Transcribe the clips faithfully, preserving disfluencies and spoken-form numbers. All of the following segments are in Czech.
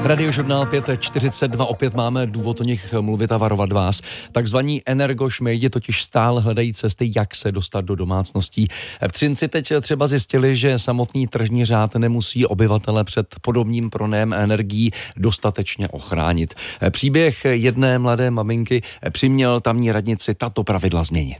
Radiožurnál pět čtyřicet dva, opět máme důvod o nich mluvit a varovat vás. Takzvaní energošmejdi totiž stále hledají cesty, jak se dostat do domácností. V Třinci teď třeba zjistili, že samotný tržní řád nemusí obyvatele před podobným pronájem energií dostatečně ochránit. Příběh jedné mladé maminky přiměl tamní radnici tato pravidla změnit.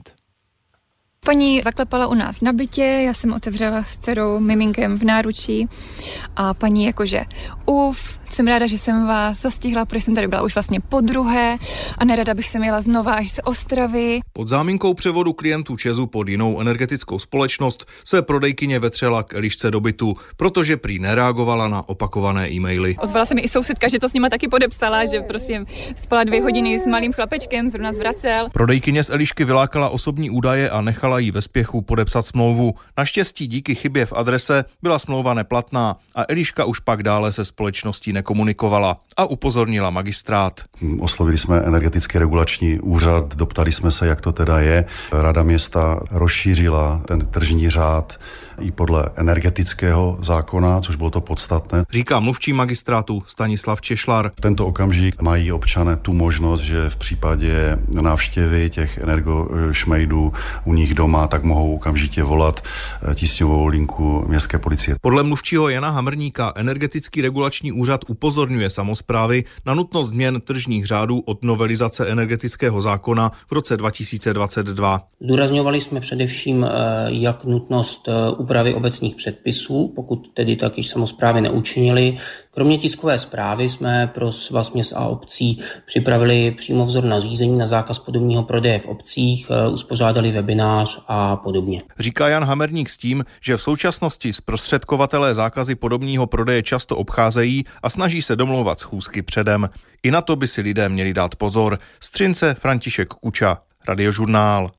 Paní zaklepala u nás na bytě, já jsem otevřela s dcerou miminkem v náručí a paní jakože uf, jsem ráda, že jsem vás zastihla, protože jsem tady byla už vlastně podruhé a nerada bych sem jela znova až z Ostravy. Pod záminkou převodu klientů ČEZu pod jinou energetickou společnost se prodejkyně vetřela k Elišce do bytu, protože prý nereagovala na opakované e-maily. Ozvala se mi i sousedka, že to s nima taky podepsala, že prostě spala dvě hodiny s malým chlapečkem, zrovna zvracel. Prodejkyně z Elišky vylákala osobní údaje a nechala jí ve spěchu podepsat smlouvu. Naštěstí díky chybě v adrese byla smlouva neplatná a Eliška už pak dále se společností nekomunikovala a upozornila magistrát. Oslovili jsme energetický regulační úřad, doptali jsme se, jak to teda je. Rada města rozšířila ten tržní řád i podle energetického zákona, což bylo to podstatné. Říká mluvčí magistrátu Stanislav Češlar. V tento okamžik mají občané tu možnost, že v případě návštěvy těch energošmejdů u nich doma, tak mohou okamžitě volat tísňovou linku městské policie. Podle mluvčího Jana Hamrníka energetický regulační úřad upozorňuje samosprávy na nutnost změn tržních řádů od novelizace energetického zákona v roce dva tisíce dvacet dva. Zdůrazňovali jsme především jak nutnost úpravy obecních předpisů, pokud tedy tak již samosprávy neučinili. Kromě tiskové zprávy jsme pro Svaz měst a obcí připravili přímo vzor nařízení na zákaz podomního prodeje v obcích, uspořádali webinář a podobně. Říká Jan Hamerník s tím, že v současnosti zprostředkovatelé zákazy podomního prodeje často obcházejí a snaží se domlouvat schůzky předem. I na to by si lidé měli dát pozor. Z Třince František Kuča, Radiožurnál.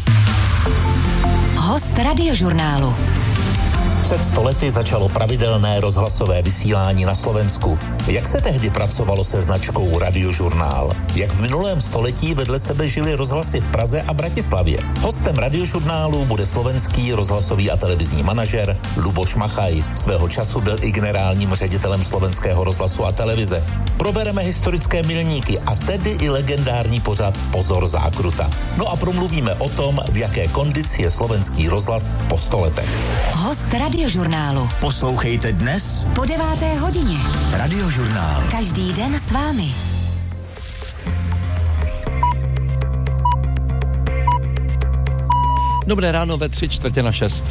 Host Radiožurnálu. Před sto lety začalo pravidelné rozhlasové vysílání na Slovensku. Jak se tehdy pracovalo se značkou Radiožurnál? Jak v minulém století vedle sebe žili rozhlasy v Praze a Bratislavě? Hostem Radiožurnálu bude slovenský rozhlasový a televizní manažer Luboš Machaj. Svého času byl i generálním ředitelem Slovenského rozhlasu a televize. Probereme historické milníky a tedy i legendární pořad Pozor zákruta. No a promluvíme o tom, v jaké kondici je slovenský rozhlas po sto letech. Host Radiožurnálu. Poslouchejte dnes po deváté hodině. Radiožurnál. Každý den s vámi. Dobré ráno ve tři čtvrtě na šest.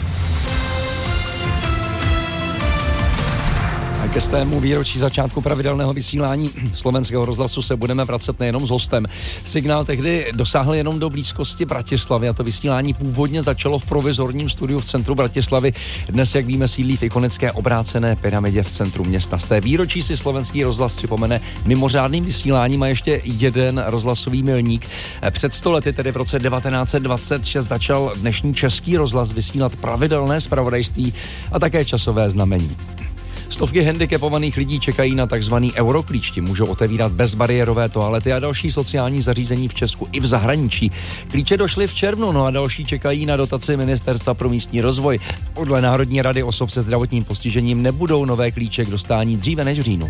Ke stému výročí začátku pravidelného vysílání slovenského rozhlasu se budeme vracet nejenom s hostem. Signál tehdy dosáhl jenom do blízkosti Bratislavy a to vysílání původně začalo v provizorním studiu v centru Bratislavy. Dnes, jak víme, sídlí v ikonické obrácené pyramidě v centru města. Z té výročí si slovenský rozhlas připomene mimořádným vysíláním a ještě jeden rozhlasový milník. Před sto lety, tedy v roce devatenáct set dvacet šest, začal dnešní český rozhlas vysílat pravidelné zpravodajství a také časové znamení. Stovky handicapovaných lidí čekají na takzvaný euroklíč, ti můžou otevírat bezbariérové toalety a další sociální zařízení v Česku i v zahraničí. Klíče došly v červnu, no a další čekají na dotaci Ministerstva pro místní rozvoj. Podle Národní rady osob se zdravotním postižením nebudou nové klíče k dostání dříve než v říjnu.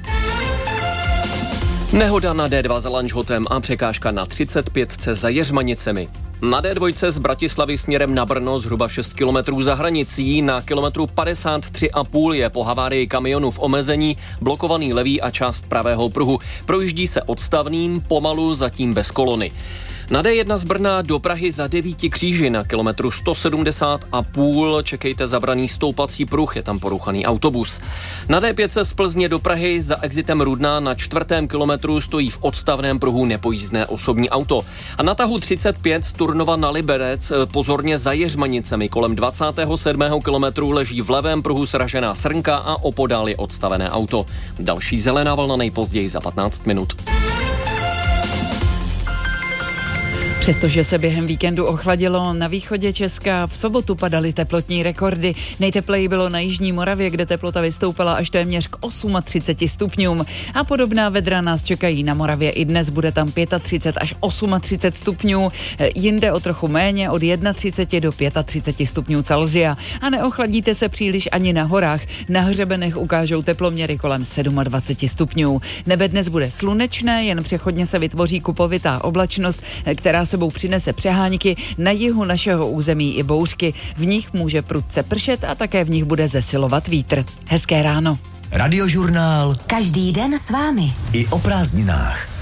Nehoda na D dva za Lanžhotem a překážka na třicet pět za Jeřmanicemi. Na D dva z Bratislavy směrem na Brno zhruba šest kilometrů za hranicí, na kilometru padesát tři a půl je po havárii kamionu v omezení blokovaný levý a část pravého pruhu. Projíždí se odstavným, pomalu, zatím bez kolony. Na D jedna z Brna do Prahy za devíti kříži na kilometru sto sedmdesát a půl čekejte zabraný stoupací pruh, je tam porouchaný autobus. Na D pět z Plzně do Prahy za exitem Rudná na čtvrtém kilometru stojí v odstavném pruhu nepojízdné osobní auto. A na tahu třicet pět z Turnova na Liberec pozorně za Jeřmanicemi kolem dvacátého sedmého kilometru leží v levém pruhu sražená srnka a opodál je odstavené auto. Další zelená vlna nejpozději za patnáct minut. Přestože se během víkendu ochladilo na východě Česka, v sobotu padaly teplotní rekordy. Nejtepleji bylo na jižní Moravě, kde teplota vystoupala až téměř k třiceti osmi stupňům. A podobná vedra nás čekají na Moravě i dnes, bude tam třicet pět až třicet osm stupňů, jinde o trochu méně od třicet jedna do třicet pět stupňů Celsia. A neochladíte se příliš ani na horách. Na hřebenech ukážou teploměry kolem dvacet sedm stupňů. Nebe dnes bude slunečné, jen přechodně se vytvoří kupovitá oblačnost, která sebou přinese přehánky, na jihu našeho území i bouřky. V nich může prudce pršet a také v nich bude zesilovat vítr. Hezké ráno. Radiožurnál. Každý den s vámi. I o prázdninách.